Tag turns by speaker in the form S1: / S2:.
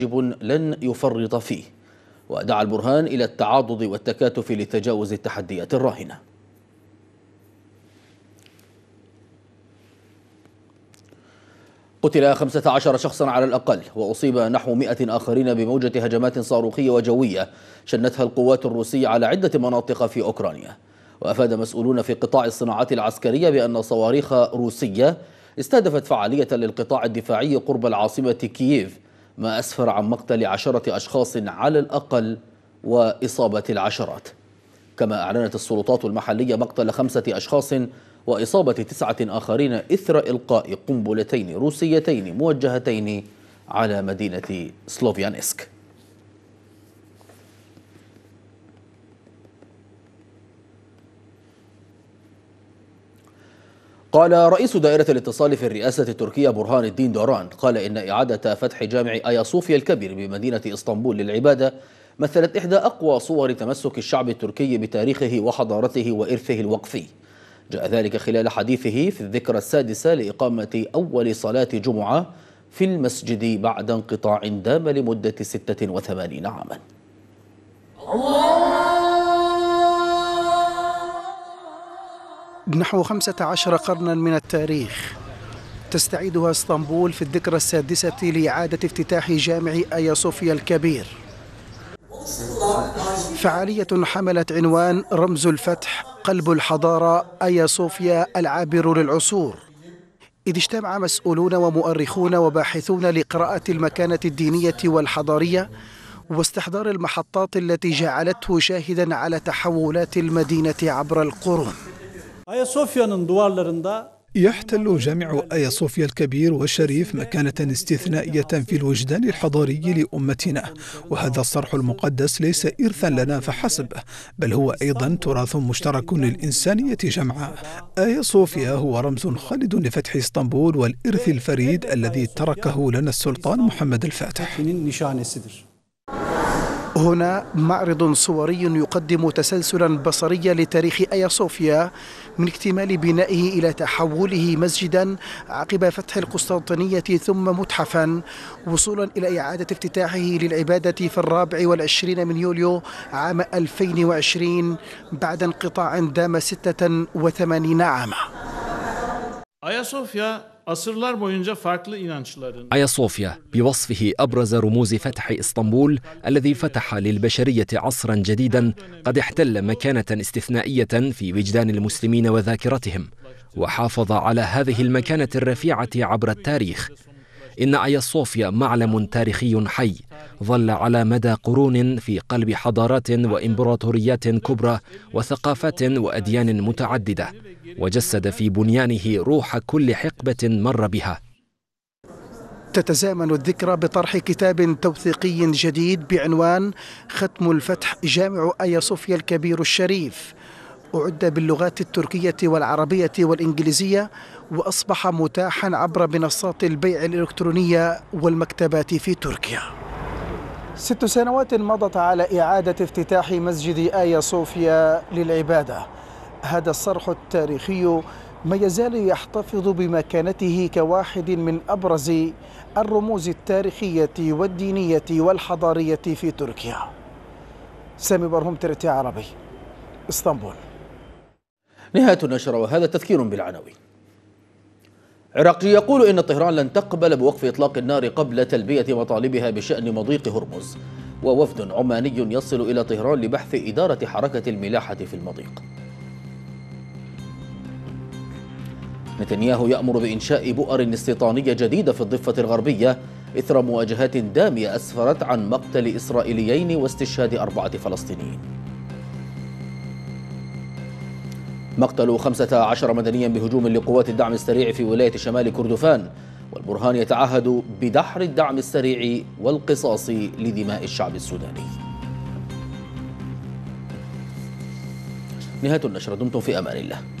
S1: لن يفرط فيه، ودعا البرهان إلى التعاضد والتكاتف لتجاوز التحديات الراهنة. قتل 15 شخصا على الأقل، وأصيب نحو 100 آخرين بموجة هجمات صاروخية وجوية شنتها القوات الروسية على عدة مناطق في أوكرانيا. وأفاد مسؤولون في قطاع الصناعات العسكرية بأن صواريخ روسية استهدفت فعالية للقطاع الدفاعي قرب العاصمة كييف، ما أسفر عن مقتل 10 أشخاص على الأقل وإصابة العشرات. كما أعلنت السلطات المحلية مقتل 5 أشخاص وإصابة 9 آخرين إثر إلقاء قنبلتين روسيتين موجهتين على مدينة سلوفيانسك. قال رئيس دائرة الاتصال في الرئاسة التركية برهان الدين دوران إن إعادة فتح جامع آيا صوفيا الكبير بمدينة إسطنبول للعبادة مثلت إحدى أقوى صور تمسك الشعب التركي بتاريخه وحضارته وإرثه الوقفي. جاء ذلك خلال حديثه في الذكرى السادسة لإقامة أول صلاة جمعة في المسجد بعد انقطاع دام لمدة 86 عاما.
S2: نحو 15 قرنا من التاريخ تستعيدها اسطنبول في الذكرى السادسة لإعادة افتتاح جامع آيا صوفيا الكبير. فعالية حملت عنوان رمز الفتح قلب الحضارة آيا صوفيا العابر للعصور، إذ اجتمع مسؤولون ومؤرخون وباحثون لقراءة المكانة الدينية والحضارية واستحضار المحطات التي جعلته شاهدا على تحولات المدينة عبر القرون.
S3: يحتل جامع آيا صوفيا الكبير والشريف مكانة استثنائية في الوجدان الحضاري لأمتنا، وهذا الصرح المقدس ليس إرثا لنا فحسب، بل هو أيضا تراث مشترك للإنسانية جمعاء. آيا صوفيا هو رمز خالد لفتح اسطنبول والإرث الفريد الذي تركه لنا السلطان محمد الفاتح.
S2: هنا معرض صوري يقدم تسلسلا بصريا لتاريخ آيا صوفيا من اكتمال بنائه إلى تحوله مسجدا عقب فتح القسطنطينية ثم متحفا، وصولا إلى إعادة افتتاحه للعبادة في 24 من يوليو عام 2020 بعد انقطاع دام 86 عاما.
S4: آيا صوفيا بوصفه أبرز رموز فتح إسطنبول الذي فتح للبشرية عصرا جديدا قد احتل مكانة استثنائية في وجدان المسلمين وذاكرتهم، وحافظ على هذه المكانة الرفيعة عبر التاريخ. إن آيا صوفيا معلم تاريخي حي ظل على مدى قرون في قلب حضارات وإمبراطوريات كبرى وثقافات وأديان متعددة، وجسد في بنيانه روح كل حقبة مر بها.
S2: تتزامن الذكرى بطرح كتاب توثيقي جديد بعنوان ختم الفتح جامع آيا صوفيا الكبير الشريف، أعد باللغات التركية والعربية والإنجليزية، وأصبح متاحا عبر منصات البيع الإلكترونية والمكتبات في تركيا. 6 سنوات مضت على إعادة افتتاح مسجد آيا صوفيا للعبادة. هذا الصرح التاريخي ما يزال يحتفظ بمكانته كواحد من أبرز الرموز التاريخية والدينية والحضارية في تركيا. سامي برهم، ترتي عربي، اسطنبول.
S1: نهاية النشرة، وهذا تذكير بالعناوين. عراقي يقول إن طهران لن تقبل بوقف إطلاق النار قبل تلبية مطالبها بشأن مضيق هرمز. ووفد عماني يصل إلى طهران لبحث إدارة حركة الملاحة في المضيق. نتنياهو يأمر بإنشاء بؤر استيطانية جديدة في الضفة الغربية إثر مواجهات دامية أسفرت عن مقتل إسرائيليين واستشهاد 4 فلسطينيين. مقتل 15 مدنيا بهجوم لقوات الدعم السريع في ولاية شمال كردفان، والبرهان يتعهد بدحر الدعم السريع والقصاص لدماء الشعب السوداني. نهاية النشرة، دمتم في أمان الله.